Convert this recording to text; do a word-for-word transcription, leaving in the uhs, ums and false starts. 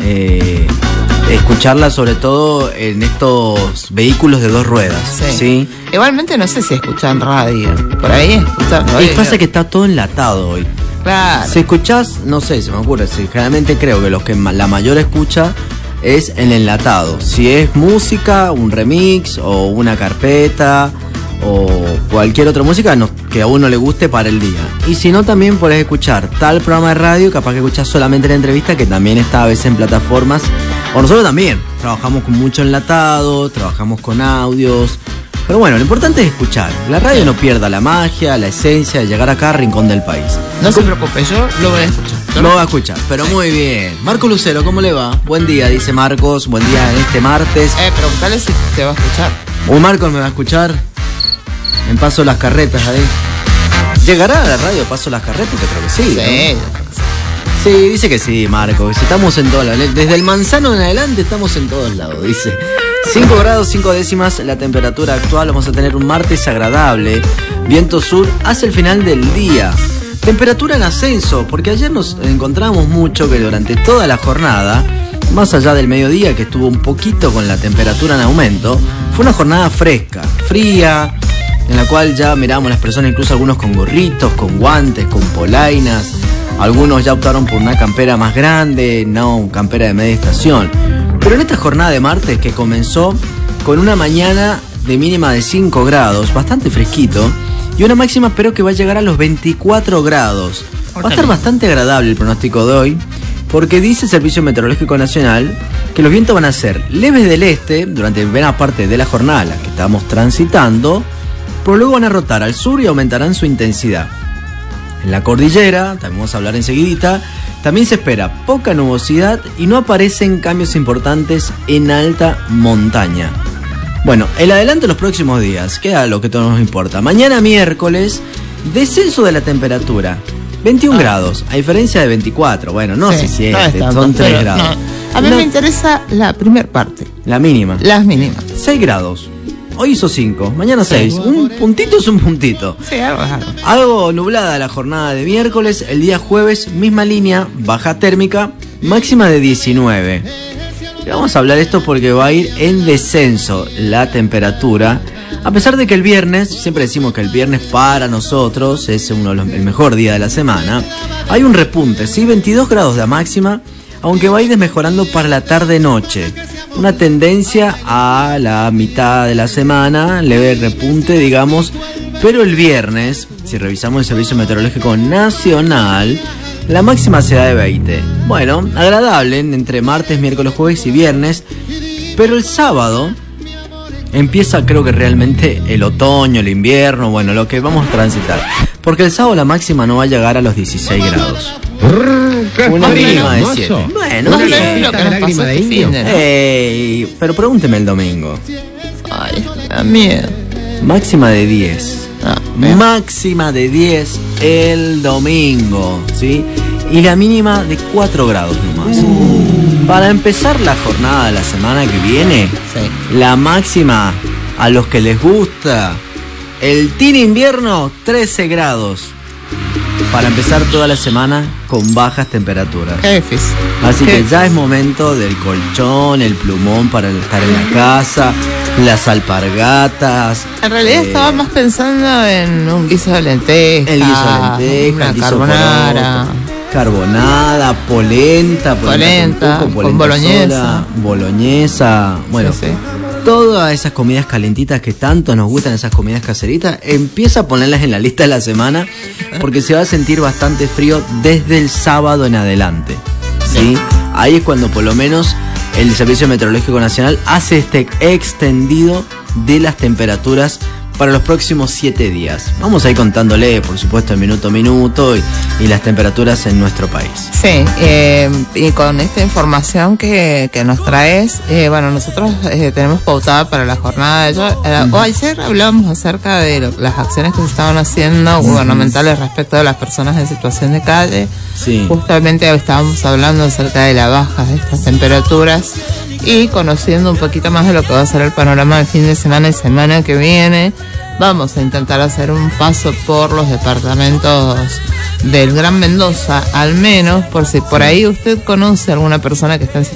eh, escucharla sobre todo en estos vehículos de dos ruedas. Sí. ¿Sí? Igualmente no sé si escuchan radio. Por ahí escuchan radio. Y pasa que está todo enlatado hoy. Claro. Si escuchás, no sé, se me ocurre, si generalmente creo que los que la mayor escucha es el enlatado. Si es música, un remix o una carpeta o cualquier otra música no, que a uno le guste para el día. Y si no, también podés escuchar tal programa de radio, capaz que escuchás solamente la entrevista, que también está a veces en plataformas. O nosotros también trabajamos con mucho enlatado, trabajamos con audios. Pero bueno, lo importante es escuchar. La radio no pierda la magia, la esencia de llegar acá a Rincón del País. No se preocupe, yo lo voy a escuchar. ¿No? Lo voy a escuchar, pero sí. Muy bien. Marco Lucero, ¿cómo le va? Buen día, dice Marcos. Buen día en este martes. Eh, preguntale si te va a escuchar. ¿O Marcos me va a escuchar? En Paso Las Carretas ahí. ¿Llegará a la radio Paso Las Carretas? Yo creo que sí. Sí. ¿No? Sí, dice que sí, Marcos. Estamos en todos lados. Desde el Manzano en adelante estamos en todos lados, dice. cinco grados, cinco décimas la temperatura actual. Vamos a tener un martes agradable. Viento sur hacia el final del día. Temperatura en ascenso, porque ayer nos encontramos mucho que durante toda la jornada, más allá del mediodía que estuvo un poquito con la temperatura en aumento, fue una jornada fresca, fría, en la cual ya miramos las personas, incluso algunos con gorritos, con guantes, con polainas. Algunos ya optaron por una campera más grande, no campera de media estación. Pero en esta jornada de martes que comenzó con una mañana de mínima de cinco grados, bastante fresquito, y una máxima pero que va a llegar a los veinticuatro grados. Va a estar bastante agradable el pronóstico de hoy, porque dice el Servicio Meteorológico Nacional que los vientos van a ser leves del este durante buena parte de la jornada, la que estamos transitando, pero luego van a rotar al sur y aumentarán su intensidad. En la cordillera, también vamos a hablar enseguidita, también se espera poca nubosidad y no aparecen cambios importantes en alta montaña. Bueno, el adelanto de los próximos días, que es lo que todo nos importa. Mañana miércoles, descenso de la temperatura, veintiún ah. grados, a diferencia de veinticuatro. Bueno, no sé si es, no son tres grados. No. A mí no. me interesa la primera parte. La mínima. Las mínimas. seis grados. Hoy hizo cinco, mañana seis. Sí. Un puntito es un puntito. Sí, algo es algo. Algo nublada la jornada de miércoles. El día jueves, misma línea, baja térmica, máxima de diecinueve. Y vamos a hablar esto porque va a ir en descenso la temperatura. A pesar de que el viernes, siempre decimos que el viernes para nosotros es uno de los, el mejor día de la semana. Hay un repunte, ¿sí? veintidós grados de máxima, aunque va a ir desmejorando para la tarde-noche. Una tendencia a la mitad de la semana, leve repunte, digamos, pero el viernes, si revisamos el Servicio Meteorológico Nacional, la máxima será de veinte. Bueno, agradable entre martes, miércoles, jueves y viernes, pero el sábado empieza, creo que realmente el otoño, el invierno, bueno, lo que vamos a transitar, porque el sábado la máxima no va a llegar a los dieciséis grados. Una mínima de siete. Bueno, no sé lo que nos pasó este fin de, ¿no? Ey, pero pregúnteme el domingo. Ay, da miedo. Máxima de diez. Ah, máxima de diez el domingo, ¿sí? Y la mínima de cuatro grados nomás. Uh. Para empezar la jornada de la semana que viene, sí. La máxima a los que les gusta el team invierno, trece grados. Para empezar toda la semana con bajas temperaturas. Qué difícil. Así Qué que difícil. ya es momento del colchón, el plumón para estar en la casa, las alpargatas. En realidad eh, estaba más pensando en un guiso de lentejas. El guiso de lentejas, una el guiso carbonara. Poroto, carbonada, polenta, polenta, con, poco, con boloñesa. Sola, boloñesa. Bueno, sí, sí. Todas esas comidas calentitas que tanto nos gustan, esas comidas caseritas, empieza a ponerlas en la lista de la semana porque se va a sentir bastante frío desde el sábado en adelante, ¿sí? Sí. Ahí es cuando por lo menos el Servicio Meteorológico Nacional hace este extendido de las temperaturas para los próximos siete días. Vamos a ir contándole, por supuesto, el minuto a minuto y, y las temperaturas en nuestro país. Sí, eh, y con esta información que, que nos traes, eh, bueno, nosotros eh, tenemos pautada para la jornada de hoy. Eh, uh-huh. Ayer hablábamos acerca de lo, las acciones que se estaban haciendo uh-huh. gubernamentales respecto de las personas en situación de calle. Sí. Justamente estábamos hablando acerca de la baja de estas temperaturas y conociendo un poquito más de lo que va a ser el panorama del fin de semana y semana que viene. Vamos a intentar hacer un paso por los departamentos del Gran Mendoza, al menos, por si por ahí usted conoce a alguna persona que está en